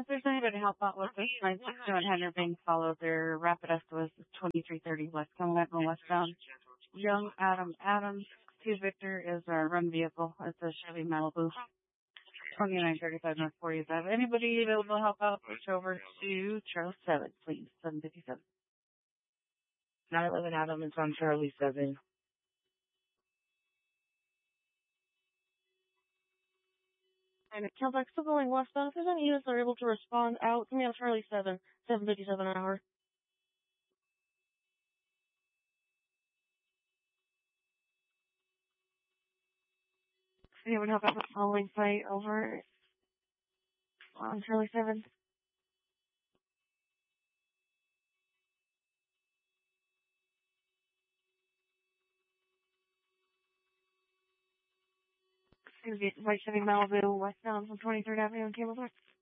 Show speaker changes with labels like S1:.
S1: If there's anybody to help out with this, 962 being followed there. Rapid Escalade is 2330 West Conway, westbound. Young Adam Adams, 2 Victor is our run vehicle. It's a Chevy Malibu. 2935 North 40th Ave. Anybody available to help out? Switch over to Charlie 7, please. 757.
S2: 911 Adam is on Charlie 7.
S3: And it comes back still going westbound. If there's any units that are able to respond out, give me on Charlie 7, 757 an hour. Anyone help out with the following site over on Charlie 7? It's going to be White Chevy Malibu westbound from 23rd Avenue and Cable Park.